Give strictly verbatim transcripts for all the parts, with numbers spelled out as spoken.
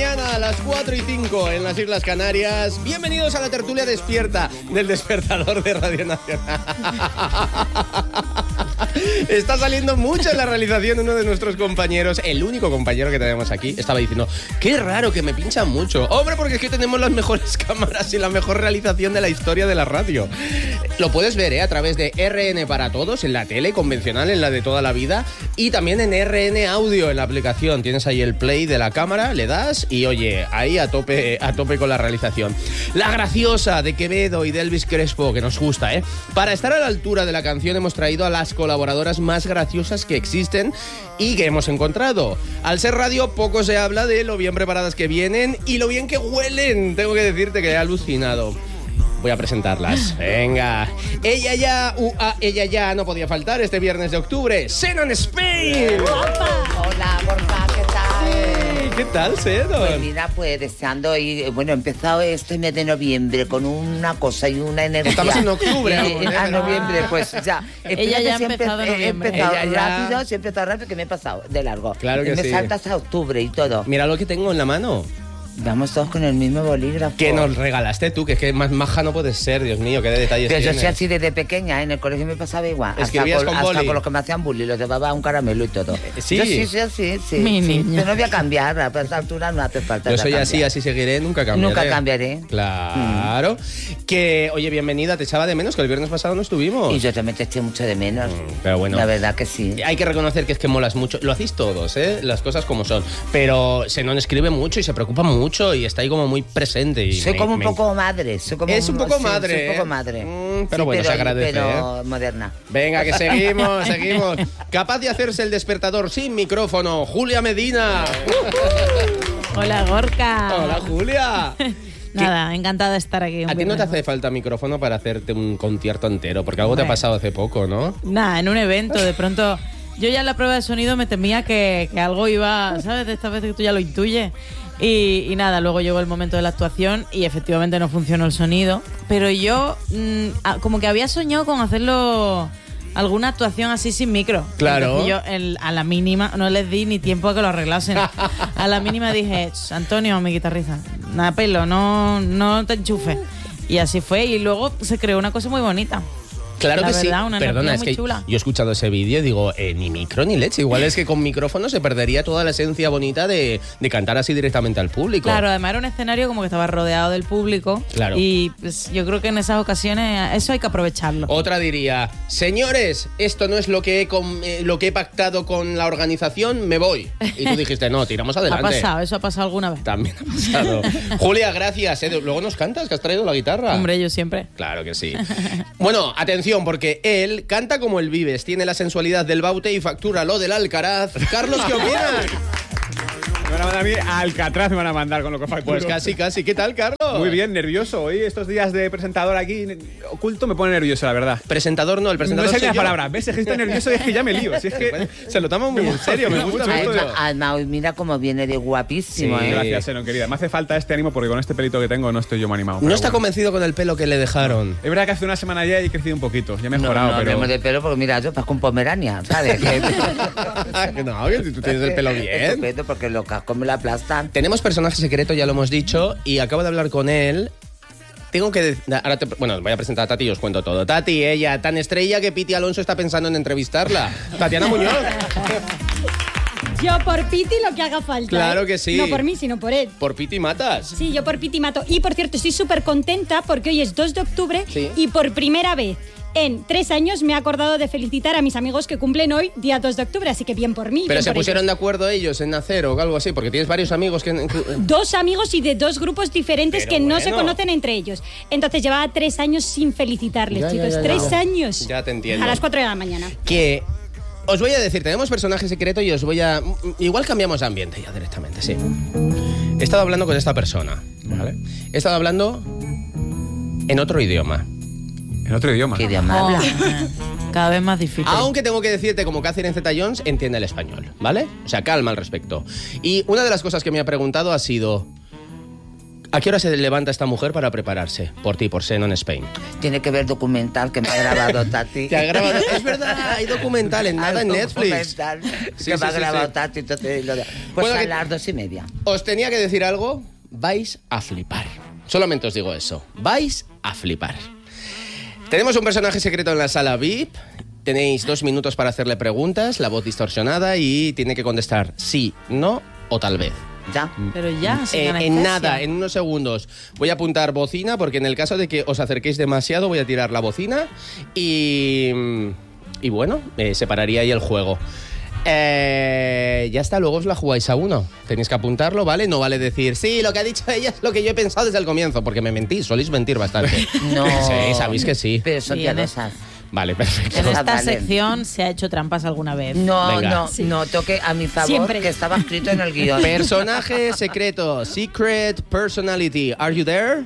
mañana, a las cuatro y cinco en las Islas Canarias. Bienvenidos a la tertulia despierta del despertador de Radio Nacional. Está saliendo mucho en la realización uno de nuestros compañeros, el único compañero que tenemos aquí. Estaba diciendo, qué raro que me pinchan mucho. Hombre, porque es que tenemos las mejores cámaras y la mejor realización de la historia de la radio. Lo puedes ver, ¿eh? A través de R N para todos, en la tele convencional, en la de toda la vida, y también en R N Audio, en la aplicación. Tienes ahí el play de la cámara, le das y oye, ahí a tope, a tope con la realización. La graciosa de Quevedo y de Elvis Crespo, que nos gusta, ¿eh? Para estar a la altura de la canción hemos traído a las colaboradoras más graciosas que existen y que hemos encontrado. Al ser radio, poco se habla de lo bien preparadas que vienen y lo bien que huelen. Tengo que decirte que he alucinado. Voy a presentarlas. Venga. Ella ya, uh, ah, ella ya no podía faltar este viernes de octubre. Xenon Spain. Hola, Borja, ¿qué tal? Sí, ¿qué tal, Xenon? Pues mira, pues deseando ir. Bueno, he empezado este mes de noviembre con una cosa y una energía. Estamos en octubre. Eh, en a noviembre, pues ya. Ella ya ha empezado He noviembre. empezado Ella ya- rápido, sí he empezado rápido, que me he pasado de largo. Claro que me sí. salta hasta octubre y todo. Mira lo que tengo en la mano. Vamos todos con el mismo bolígrafo. Que nos regalaste tú, que es que más maja no puedes ser, Dios mío, qué de detalles Pero yo tienes. soy así desde pequeña, ¿eh? En el colegio me pasaba igual. ¿Escribías hasta con hasta boli? con los que me hacían bullying, los llevaba un caramelo y todo. ¿sí? Yo sí, sí, sí, sí. Mi sí. niña. Pero no voy a cambiar, a esta altura no hace falta. Yo soy cambiar. así, así seguiré, nunca cambiaré. Nunca cambiaré. Claro. Que, oye, bienvenida, te echaba de menos, que el viernes pasado no estuvimos. Y yo también te eché mucho de menos. Mm, pero bueno. La verdad que sí. Hay que reconocer que es que molas mucho. Lo hacéis todos, ¿eh? Las cosas como son. Pero Xenon escribe mucho y se preocupa mucho y está ahí como muy presente. Y Soy me- como un me- poco madre. Soy como Es un poco sí, madre, Soy un poco ¿eh? madre. Mm, pero Sí, bueno, se agradece, Pero moderna. Venga, que seguimos, seguimos. Capaz de hacerse el despertador sin micrófono, Julia Medina. Hola, Gorka. Hola, Julia. Nada, encantada de estar aquí. un A ti no te viernes hace falta micrófono para hacerte un concierto entero, porque algo te ha Hombre. pasado hace poco, ¿no? Nada, en un evento, de pronto. Yo ya en la prueba de sonido me temía que, que algo iba, ¿sabes? De esta vez que tú ya lo intuyes. Y, y nada, luego llegó el momento de la actuación y efectivamente no funcionó el sonido. Pero yo, mm, a- como que había soñado con hacerlo. Alguna actuación así sin micro. Claro. Entonces yo el- a la mínima, no les di ni tiempo a que lo arreglasen. A la mínima dije, "Ch, Antonio, mi guitarrista, nada pelo, no, no te enchufes". Y así fue. Y luego se creó una cosa muy bonita. Claro La que verdad, sí. una Perdona, energía es muy que chula. yo he escuchado ese vídeo y digo, eh, ni micro ni leche. Igual es que con micrófono se perdería toda la esencia bonita de, de cantar así directamente al público. Claro, además era un escenario como que estaba rodeado del público. Claro. Y pues, yo creo que en esas ocasiones eso hay que aprovecharlo. Otra diría, señores, esto no es lo que he, com- eh, lo que he pactado con la organización, me voy. Y tú dijiste, no, tiramos Ha adelante. pasado, eso ha pasado alguna vez. También ha pasado. Julia, gracias. ¿eh? Luego nos cantas, que has traído la guitarra. Hombre, yo siempre. Claro que sí. Bueno, atención, porque él canta como el Vives, tiene la sensualidad del Baute y factura lo del Alcaraz. Carlos, ¿qué opinas? Me van a mandar a mí a Alcatraz, me van a mandar con lo que facturo. Pues casi, casi. ¿Qué tal, Carlos? Muy bien, nervioso. Hoy estos días de presentador aquí oculto me pone nervioso, la verdad. Presentador no, el No presentador sé ni soy la yo. palabra. ¿Ves? Es que estoy nervioso y es que ya me lío. Si es que... Se lo toma muy en serio, me gusta mucho, mucho. Además, además, hoy mira cómo viene de guapísimo, Sí. ¿eh? Gracias, Xenon, querida. Me hace falta este ánimo porque con este pelito que tengo no estoy yo muy animado. No pero está bueno. convencido con el pelo que le dejaron. Es verdad que hace una semana ya he crecido un poquito. Ya he No, mejorado, no pero... hablemos de pelo porque mira, yo parezco un pomerania, ¿sabes? Que- No, que tú tienes el pelo bien. Estupendo, porque los cascos me lo aplastan. Tenemos personaje secreto, ya lo hemos dicho, y acabo de hablar con él. Tengo que... de- Ahora te- bueno, voy a presentar a Tati y os cuento todo. Tati, ella, tan estrella que Piti Alonso está pensando en entrevistarla. Tatiana Muñoz. Yo por Piti lo que haga falta. Claro ¿eh? que sí. No por mí, sino por él. Por Piti matas. Sí, yo por Piti mato. Y por cierto, estoy súper contenta porque hoy es dos de octubre Sí. y por primera vez en tres años me he acordado de felicitar a mis amigos que cumplen hoy, día dos de octubre, así que bien por mí. Pero bien se por pusieron ellos. de acuerdo ellos en hacer o algo así, porque tienes varios amigos que... Dos amigos y de dos grupos diferentes Pero que no bueno. se conocen entre ellos. Entonces llevaba tres años sin felicitarles, Ya, ya, chicos. ya, ya. Tres años. Ya te entiendo. A las cuatro de la mañana. Que... Os voy a decir, tenemos personaje secreto y os voy a... Igual cambiamos de ambiente ya directamente, sí. He estado hablando con esta persona, ¿vale? He estado hablando en otro idioma. En otro idioma. ¿Qué idioma Oh, habla? cada vez más difícil. Aunque tengo que decirte, como Catherine Zeta-Jones, entiende el español, ¿vale? O sea, calma al respecto. Y una de las cosas que me ha preguntado ha sido... ¿A qué hora se levanta esta mujer para prepararse? Por ti, por Xenon Spain. Tiene que ver documental que me ha grabado Tati. Te ha grabado. Es verdad, hay documental en nada Hay en Netflix. documental Sí, que sí, me ha sí, grabado sí. Tati. Entonces, lo de- pues Bueno, a que- las dos y media. Os tenía que decir algo, vais a flipar. Solamente os digo eso, vais a flipar. Tenemos un personaje secreto en la sala V I P. Tenéis dos minutos para hacerle preguntas, la voz distorsionada y tiene que contestar sí, no o tal vez. Ya. Pero ya, sin Eh, en anestesia. nada, en unos segundos. Voy a apuntar bocina porque en el caso de que os acerquéis demasiado voy a tirar la bocina y... Y bueno, eh, separaría ahí el juego. Eh, ya está, luego os la jugáis a uno. Tenéis que apuntarlo, ¿vale? No vale decir, sí, lo que ha dicho ella es lo que yo he pensado desde el comienzo, porque me mentís, soléis mentir bastante. No. Sí, sabéis que sí. Pero son Bien, piadosas. Vale, perfecto. En esta Vale. sección se ha hecho trampas alguna vez. No, Venga. no, Sí. no, toque a mi favor Siempre. que estaba escrito en el guión. Personaje secreto, secret personality. Are you there?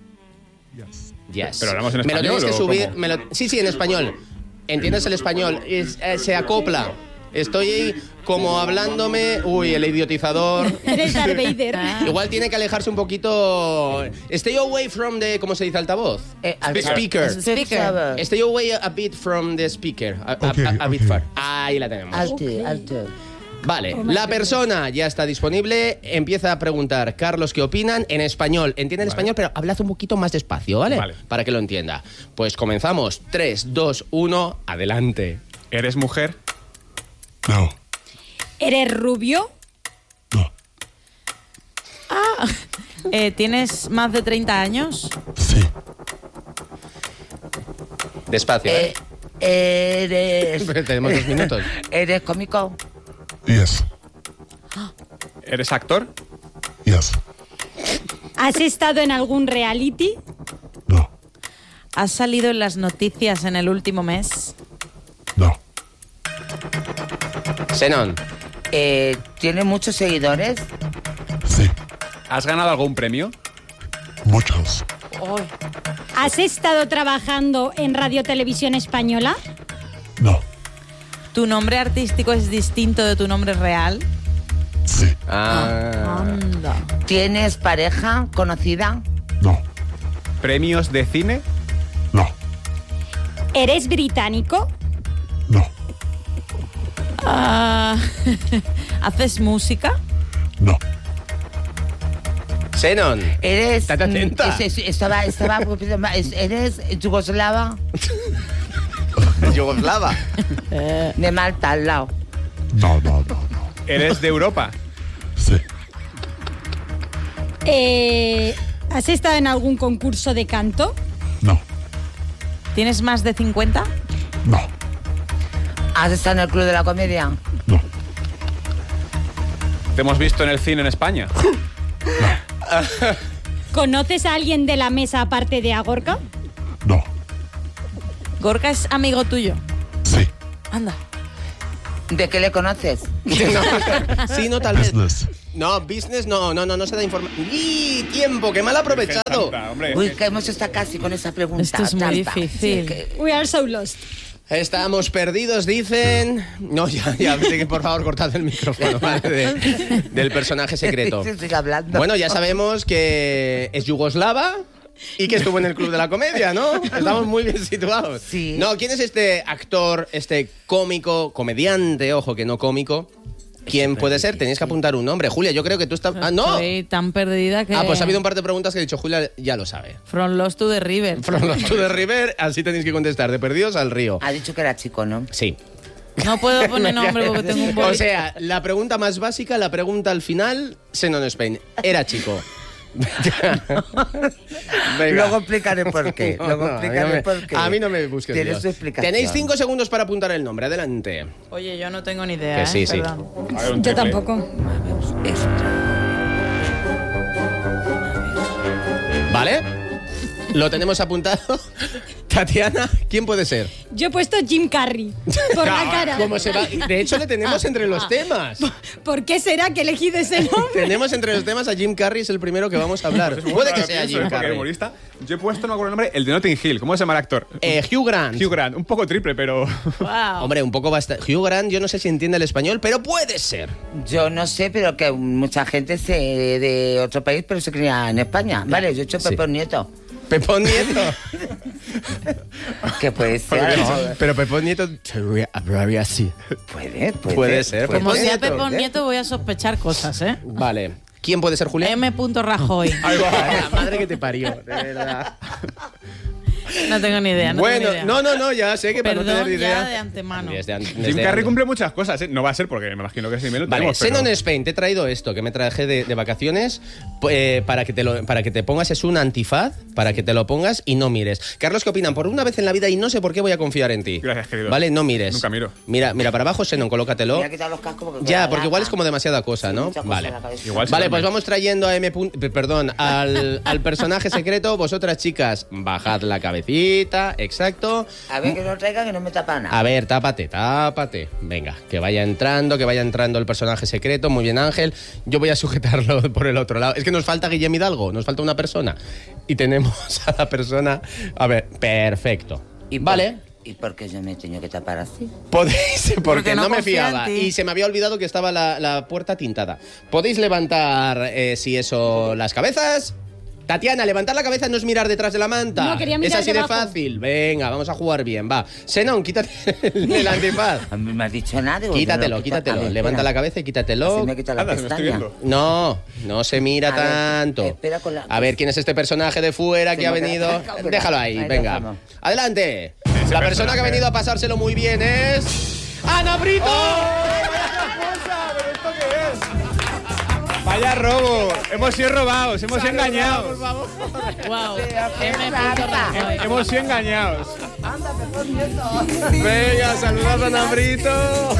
Yes. ¿Pero hablamos en Me lo tenéis que español o subir. cómo? me lo- sí, sí, en español. ¿Entiendes el español? Es- eh, se acopla. Estoy ahí como hablándome. Uy, el idiotizador. Eres Darth Vader. Ah. Igual tiene que alejarse un poquito. Stay away from the. ¿Cómo se dice altavoz? Eh, al- Speaker. Speaker. Stay away a bit from the speaker. A, a- Ok, a- a bit ok. far. Ahí la tenemos. Alto, alto. Vale, la persona ya está disponible. Empieza a preguntar, Carlos, ¿qué opinan? En español. Entiende el español, pero hablad un poquito más despacio, ¿vale? Vale. Para que lo entienda. Pues comenzamos. tres, dos, uno, adelante. ¿Eres mujer? No. ¿Eres rubio? No. Eh, ¿Tienes más de treinta años? Sí. Despacio, ¿eh? Eh, eres. Tenemos dos minutos. ¿Eres cómico? Yes. ¿Eres actor? Yes. ¿Has estado en algún reality? No. ¿Has salido en las noticias en el último mes? No. Xenon, Eh, ¿Tiene muchos seguidores? Sí. ¿Has ganado algún premio? Muchos. ¿Has estado trabajando en Radio Televisión Española? No. ¿Tu nombre artístico es distinto de tu nombre real? Sí. ah, Anda. ¿Tienes pareja conocida? No. ¿Premios de cine? No. ¿Eres británico? No. Ah, ¿haces música? No. Xenon, ¿Eres. Estate atenta. mm, es- es- estaba, estaba, es- ¿Eres yugoslava? yugoslava. De Malta, al lado. No, no, no, no. ¿Eres de Europa? Sí. Eh, ¿Has estado en algún concurso de canto? No. ¿Tienes más de cincuenta? No. ¿Has estado en el Club de la Comedia? No. ¿Te hemos visto en el cine en España? ¿Conoces a alguien de la mesa aparte de Agorca? No. ¿Gorka es amigo tuyo? Sí. Anda. ¿De qué le conoces? No, sí, no, tal vez. Business. No, business no, no, no, no se da información. ¡Y tiempo! ¡Qué mal aprovechado! Tanta, hombre. Uy, que hemos estado casi con esa pregunta. Esto es muy trampa. difícil. Sí, que- We are so lost. Estamos perdidos, dicen. No, ya, ya, que por favor cortad el micrófono, ¿vale? De- del personaje secreto. Sí, sigue hablando. Bueno, ya sabemos que es yugoslava y que estuvo en el Club de la Comedia, ¿no? Estamos muy bien situados. Sí. No, ¿quién es este actor, este cómico, comediante, ojo que no cómico? ¿Quién puede ser? Tenéis que apuntar un nombre. Julia, yo creo que tú estás... ¡Ah, no! Estoy tan perdida que... Ah, pues ha habido un par de preguntas que he dicho, Julia ya lo sabe. From Lost to the River. From Lost to the River, así tenéis que contestar. De perdidos al río. Ha dicho que era chico, ¿no? Sí. No puedo poner nombre porque tengo un boli. O sea, la pregunta más básica, la pregunta al final, Xenon Spain. Era chico. Venga. Luego explicaré por qué. No, Luego no, explicaré a mí no me- por qué. A mí no me busques. Tienes líos. tu explicación. Tenéis cinco segundos para apuntar el nombre. Adelante. Oye, yo no tengo ni idea. Que ¿eh? sí, sí. Perdón. A ver, un Yo triple. tampoco. Esto. ¿Vale? Lo tenemos apuntado. Tatiana, ¿quién puede ser? Yo he puesto Jim Carrey por la cara. ¿Cómo se va? De hecho, le tenemos entre los temas. ¿Por qué será que he elegido ese nombre? Tenemos entre los temas a Jim Carrey, es el primero que vamos a hablar. Es muy Puede bueno, que sea pienso, Jim ¿eh? Porque Carrey. humorista. Yo he puesto, no me acuerdo el nombre, el de Notting Hill. ¿Cómo se llama el actor? Eh, Hugh Grant. Hugh Grant. Un poco triple, pero... Wow. Hombre, un poco bastante. Hugh Grant, yo no sé si entiende el español, pero puede ser. Yo no sé, pero que mucha gente se de otro país, pero se cría en España. Vale, yo he hecho Sí. Pepón Nieto. Pepón Nieto. Que puede ser, ¿no? Pero Pepón Nieto hablaría así. Puede, puede. Puede ser. Como Pepón sea Nieto. Pepón Nieto, voy a sospechar cosas, ¿eh? Vale. ¿Quién puede ser Julián? M. Rajoy. Ahí va. La madre que te parió, de verdad. No tengo ni idea. No Bueno, tengo ni idea. no, no, no, ya sé que para no Perdón tener ya idea. de antemano. Desde an- Jim desde Carrey antes. cumple muchas cosas, ¿eh? No va a ser porque me imagino que sí me lo Vale, tenemos, pero... Xenon Spain, te he traído esto que me traje de, de vacaciones eh, para, que te lo, para que te pongas. Es un antifaz para que te lo pongas y no mires. Carlos, ¿qué opinan? Por una vez en la vida y no sé por qué voy a confiar en ti. Gracias, querido. Vale, no mires. Nunca miro. Mira, mira para abajo, Xenon, colócatelo. Voy a quitar los cascos porque Ya, queda porque igual lata. es como demasiada cosa, Sí, ¿no? mucha cosa Vale. en la cabeza. Igual sí Vale, también. pues vamos trayendo a M. Perdón, al, al personaje secreto. Vosotras, chicas, bajad la cabecita, exacto. A ver que no traiga que no me tapa nada. A ver, tápate, tápate. Venga, que vaya entrando, que vaya entrando el personaje secreto. Muy bien, Ángel. Yo voy a sujetarlo por el otro lado. Es que nos falta Guillem Hidalgo, nos falta una persona. Y tenemos a la persona... A ver, perfecto. ¿Y por- Vale. ¿Y por qué yo me he tenido que tapar así? Podéis, porque, Porque no, no me confía en fiaba. ti. Y se me había olvidado que estaba la, la puerta tintada. Podéis levantar, eh, si eso, las cabezas. Tatiana, levantar la cabeza no es mirar detrás de la manta. No, quería es mirar así de debajo. fácil. Venga, vamos a jugar bien, va. Xenon, quítate el, el antifaz. A mí me has dicho nada. digo, Quítatelo, yo no, quítatelo. a ver, Levanta espera. la cabeza y quítatelo. Así me quita la Anda, se me estoy pestaña. viendo. No, no se mira A ver, tanto. espera con la- A ver, ¿quién es este personaje de fuera que ha Tengo que venido? acercar, espera. Déjalo ahí, Ahí venga. dejamos. Adelante. La persona que ha venido a pasárselo muy bien es... ¡Ana Brito! Vaya robo. Hemos sido robados, hemos sido engañados. Wow. M. Rajoy. Hemos sido engañados. Venga, saludad a Ana Brito.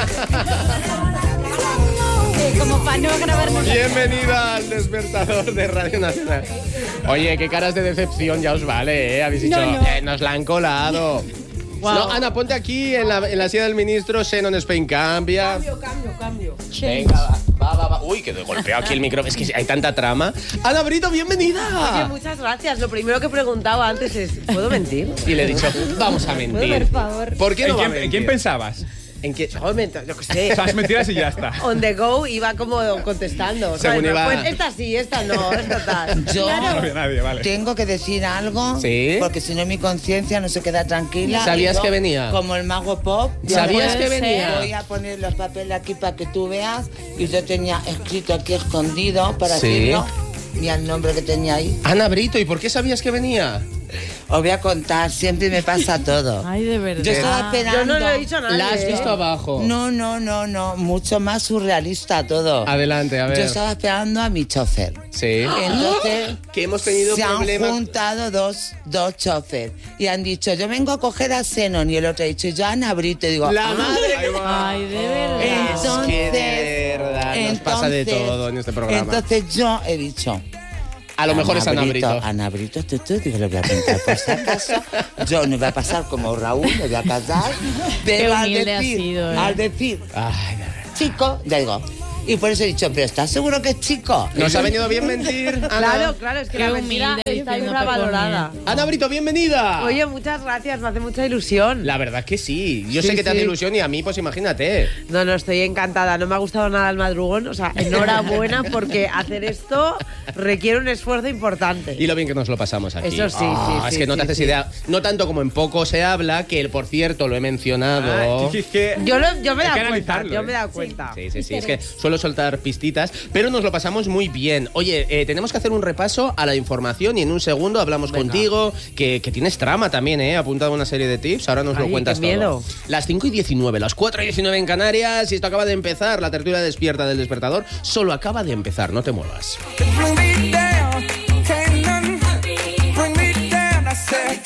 Eh, como para no grabarnos. Bienvenida al despertador de Radio Nacional. Oye, qué caras de decepción ya os vale, ¿eh? Habéis dicho, No, no. "Eh, nos la han colado. Wow. No, Ana, ponte aquí en la, en la silla del ministro. Xenon Spain cambia. Cambio, cambio, cambio. Venga, va, va, va. Uy, que de golpeo aquí el micrófono. Es que hay tanta trama. Ana Brito, Oye, bienvenida. muchas gracias. Lo primero que preguntaba antes es, ¿puedo mentir? Y le he dicho, vamos a mentir. Por favor. ¿Por qué ¿En no va a quién, en mentir? quién pensabas? ¿En qué? Yo, mento- yo qué sé. Las mentiras y ya está. On the go iba como contestando. Según ¿sabes? iba- Pues esta sí, esta no, esta tal. Yo No había nadie, vale. tengo que decir algo, Sí. porque si no mi conciencia no se queda tranquila. ¿Sabías Y yo, que venía? Como el mago pop. ¿Sabías puede que ser. venía? Voy a poner los papeles aquí para que tú veas. Y yo tenía escrito aquí escondido para Sí. decirlo. Mira el nombre que tenía ahí. Ana Brito, ¿y por qué sabías que venía? Os voy a contar, siempre me pasa todo. Ay, de verdad. Yo estaba esperando. Yo no lo he dicho a nadie. La has ¿eh? visto abajo. No, no, no, no. Mucho más surrealista todo. Adelante, a ver. Yo estaba esperando a mi chofer. Sí. Entonces, Que hemos tenido se han problemas. juntado dos, dos chofer y han dicho, yo vengo a coger a Xenon, y el otro ha dicho, yo a Ana Brito. Y digo, La "Ah". madre que... Ay, de verdad. Es que de verdad nos pasa de entonces- todo en este programa. Entonces yo he dicho, A lo mejor es Ana Brito. Ana Brito, tú, tú, digo, le voy a preguntar por si acaso. Yo no voy a pasar como Raúl, me voy a casar. Pero al humilde has decir, sido, ¿eh? al decir, Ay, de verdad. chico, ya digo. Y por eso he dicho, pero ¿estás seguro que es chico? ¿Nos ha venido bien mentir, Ana? Claro, claro, es que Qué la mentira humilde está diciendo infravalorada. Ana Brito, bienvenida. Oye, muchas gracias, me hace mucha ilusión. La verdad que sí. Yo Sí, sé que te hace sí. ilusión y a mí, pues imagínate. No, no, estoy encantada. No me ha gustado nada el madrugón. O sea, enhorabuena porque hacer esto requiere un esfuerzo importante. Y lo bien que nos lo pasamos aquí. Eso sí, Ah, sí, Es sí, que no te sí, haces sí. idea. No tanto como en poco se habla, que por cierto lo he mencionado. Ah, es que... Yo, lo- yo me he Hay que dado cuenta, analizarlo, yo ¿eh? me he dado cuenta. Sí, sí, sí. Es que suelo soltar pistitas, pero nos lo pasamos muy bien. Oye, eh, tenemos que hacer un repaso a la información y en un segundo hablamos Venga. contigo, que, que tienes trama también, ¿eh? Apuntado una serie de tips, ahora nos lo Ay, cuentas qué miedo. todo. Las cinco y diecinueve, las cuatro y diecinueve en Canarias, y esto acaba de empezar, la tertulia despierta del despertador, solo acaba de empezar, no te muevas. Bring me down, can't none bring me down. I said,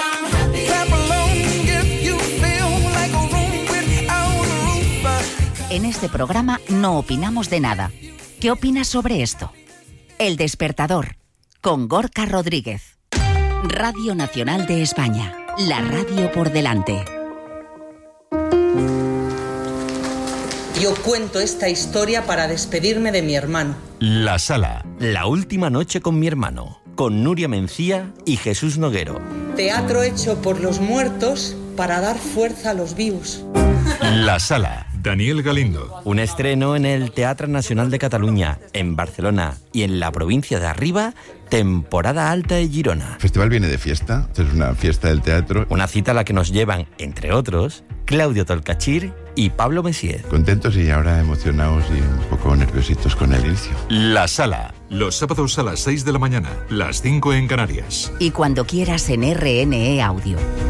clap along if you feel like a room without a roof. En este programa no opinamos de nada. ¿Qué opinas sobre esto? El Despertador, con Gorka Rodríguez. Radio Nacional de España. La radio por delante. Yo cuento esta historia para despedirme de mi hermano. La Sala, la última noche con mi hermano, con Nuria Mencía y Jesús Noguero. Teatro hecho por los muertos para dar fuerza a los vivos. La Sala. Daniel Galindo. Un estreno en el Teatro Nacional de Cataluña, en Barcelona y en la provincia de Arriba, temporada alta de Girona. El festival viene de fiesta, esto es una fiesta del teatro. Una cita a la que nos llevan, entre otros, Claudio Tolcachir y Pablo Messier. Contentos y ahora emocionados y un poco nerviositos con el inicio. La Sala. Los sábados a las seis de la mañana, las cinco en Canarias. Y cuando quieras en R N E Audio.